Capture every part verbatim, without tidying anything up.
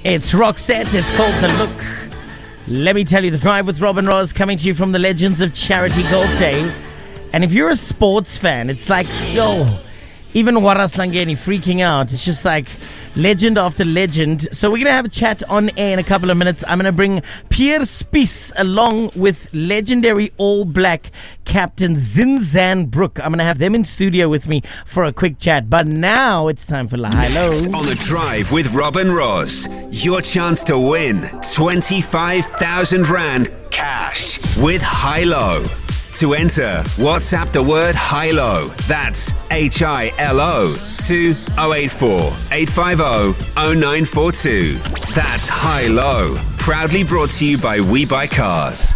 It's Roxette. It's called The Look. Let me tell you, the Drive with Rob and Roz coming to you from the Legends of Charity Golf Day. And if you're a sports fan, it's like, yo, even Waras Langeni freaking out. It's just like legend after legend. So we're going to have a chat on air in a couple of minutes. I'm going to bring Pierre Spies along with legendary All Black captain Zinzan Brook. I'm going to have them in studio with me for a quick chat. But now it's time for La Hello. Next on The Drive with Rob and Roz, your chance to win twenty-five thousand Rand cash with Hilo. To enter, WhatsApp the word Hilo. That's H I L O to oh eight four, eight five oh, oh nine four two. That's Hilo. Proudly brought to you by We Buy Cars.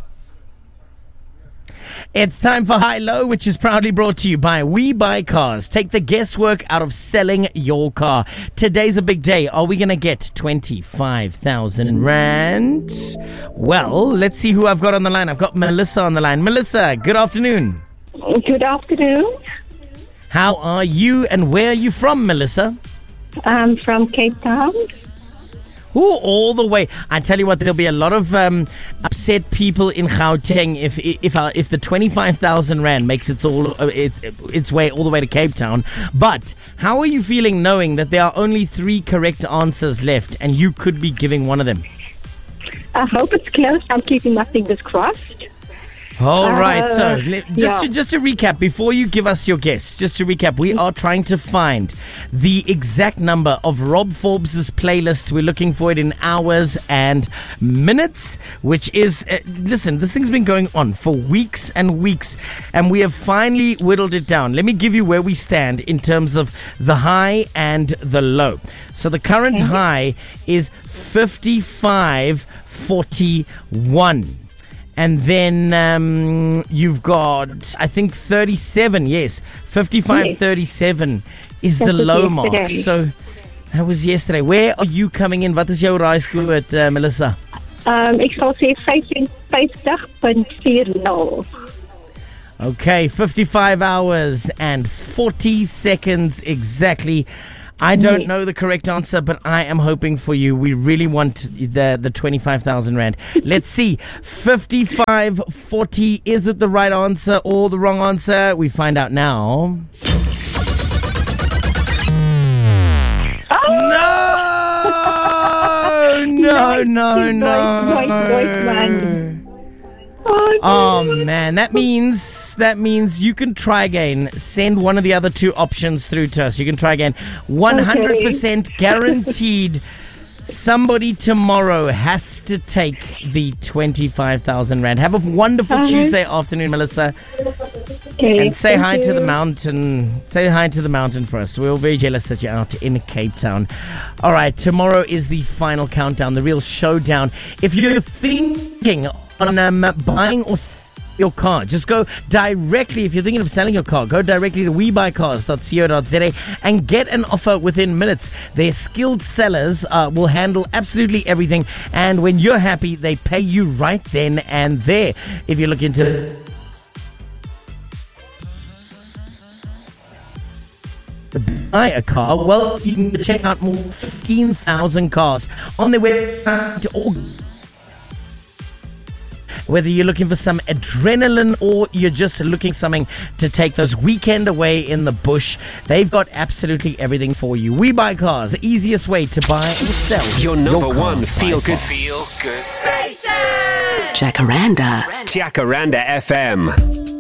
It's time for High Low, which is proudly brought to you by We Buy Cars. Take the guesswork out of selling your car. Today's a big day. Are we going to get twenty-five thousand Rand? Well, let's see who I've got on the line. I've got Melissa on the line. Melissa, good afternoon. Good afternoon. How are you and where are you from, Melissa? I'm from Cape Town. Ooh, all the way. I tell you what, there'll be a lot of um, upset people in Gauteng if if uh, if the twenty-five thousand Rand makes its all uh, its, its way all the way to Cape Town. But how are you feeling knowing that there are only three correct answers left and you could be giving one of them? I hope it's close. I'm keeping my fingers crossed. All uh, right, so let, just yeah. to just to recap, before you give us your guess, just to recap, we are trying to find the exact number of Rob Forbes' playlist. We're looking for it in hours and minutes, which is, uh, listen, this thing's been going on for weeks and weeks, and we have finally whittled it down. Let me give you where we stand in terms of the high and the low. So the current mm-hmm. high is fifty-five forty-one. And then um, you've got, I think, thirty-seven. Yes, fifty-five thirty-seven is That the was low mark. yesterday. So that was yesterday. Where are you coming in? Wat is jou raaiskoot, uh, Melissa? Um, ek sal sê vyfenvyftig punt four nul. Okay, fifty-five hours and forty seconds exactly. I don't Yes. know the correct answer, but I am hoping for you. We really want the the twenty-five thousand Rand. Let's see. fifty-five forty. Is it the right answer or the wrong answer? We find out now. No! No, no, no. Voice, voice, voice, man. Oh, Oh man, that means that means you can try again. Send one of the other two options through to us. You can try again. one hundred percent guaranteed. Somebody tomorrow has to take the twenty-five thousand Rand. Have a wonderful Uh-huh. Tuesday afternoon, Melissa. okay, And say thank hi you. to the mountain. Say hi to the mountain for us. We're all very jealous that you're out in Cape Town. All right, tomorrow is the final countdown, the real showdown. If you're thinking on um, buying or selling your car, just go directly. If you're thinking of selling your car, go directly to we buy cars dot co dot za and get an offer within minutes. Their skilled sellers uh, will handle absolutely everything, and when you're happy, they pay you right then and there. If you're looking to buy a car, well, you can check out more than fifteen thousand cars on their website. Or whether you're looking for some adrenaline or you're just looking something to take those weekend away in the bush, they've got absolutely everything for you. We Buy Cars, the easiest way to buy and sell Your number car one by feel far. good. Feel good. Jacaranda. Jacaranda F M.